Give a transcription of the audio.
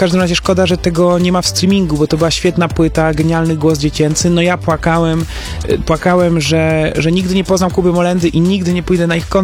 każdym razie szkoda, że tego nie ma w streamingu, bo to była świetna płyta, genialny głos dziecięcy. No ja płakałem, że nigdy nie poznam Kuby Molendy i nigdy nie pójdę na ich koncert,